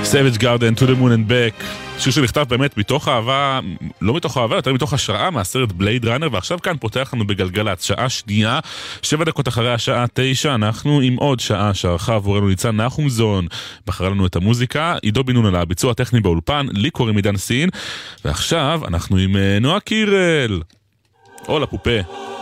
Savage Garden, To the Moon and Back, שיר שנכתב באמת מתוך אהבה, לא מתוך אהבה, יותר מתוך השראה מהסרט בלייד ראנר, ועכשיו כאן פותח לנו בגלגלצ, שעה שנייה, 7 דקות אחרי השעה 9, אנחנו עם עוד שעה שערכה עבורנו ניצן נחומזון, בחרה לנו את המוזיקה, עידו בן-נון על הביצוע הטכני באולפן, לי קוראים עידן סין, ועכשיו אנחנו עם נועה קירל, או לפופה.